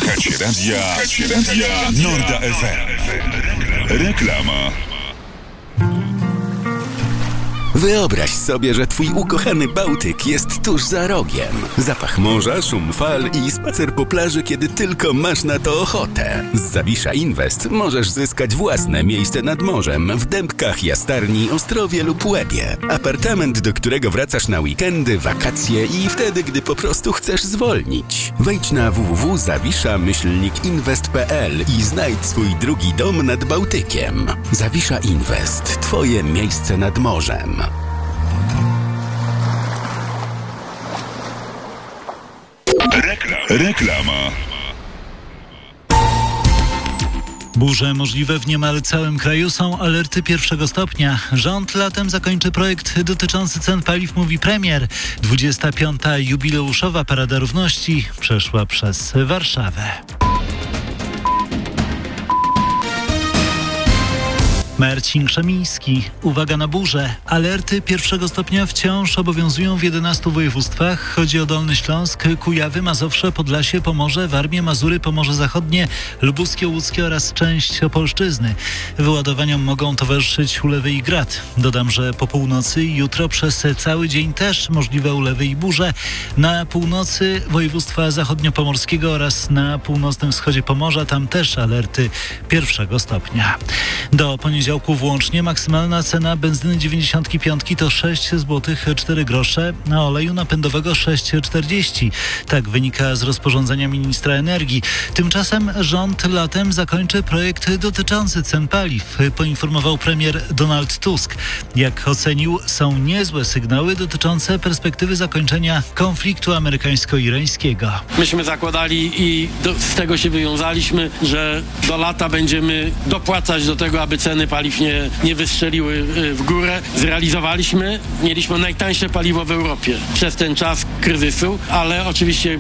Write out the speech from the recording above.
Słuchacie radia Norda FM. Reklama. Wyobraź sobie, że twój ukochany Bałtyk jest tuż za rogiem. Zapach morza, szum fal i spacer po plaży, kiedy tylko masz na to ochotę. Z Zawisza Invest możesz zyskać własne miejsce nad morzem w Dębkach, Jastarni, Ostrowie lub Łebie. Apartament, do którego wracasz na weekendy, wakacje i wtedy, gdy po prostu chcesz zwolnić. Wejdź na www.zawisza-invest.pl i znajdź swój drugi dom nad Bałtykiem. Zawisza Invest. Twoje miejsce nad morzem. Reklama. Burze możliwe w niemal całym kraju, są alerty pierwszego stopnia. Rząd latem zakończy projekt dotyczący cen paliw, mówi premier. 25. jubileuszowa Parada Równości przeszła przez Warszawę. Marcin Krzemiński. Uwaga na burze. Alerty pierwszego stopnia wciąż obowiązują w 11 województwach. Chodzi o Dolny Śląsk, Kujawy, Mazowsze, Podlasie, Pomorze, Warmię, Mazury, Pomorze Zachodnie, Lubuskie, Łódzkie oraz część Opolszczyzny. Wyładowaniom mogą towarzyszyć ulewy i grad. Dodam, że po północy i jutro przez cały dzień też możliwe ulewy i burze. Na północy województwa zachodniopomorskiego oraz na północnym wschodzie Pomorza, tam też alerty pierwszego stopnia. Do poniedziałku włącznie maksymalna cena benzyny 95 to 6 zł 4 grosze, a oleju napędowego 6,40. Tak wynika z rozporządzenia ministra energii. Tymczasem rząd latem zakończy projekt dotyczący cen paliw, poinformował premier Donald Tusk. Jak ocenił, są niezłe sygnały dotyczące perspektywy zakończenia konfliktu amerykańsko-irańskiego. Myśmy zakładali i z tego się wywiązaliśmy, że do lata będziemy dopłacać do tego, aby ceny paliw nie wystrzeliły w górę. Zrealizowaliśmy, mieliśmy najtańsze paliwo w Europie przez ten czas kryzysu, ale oczywiście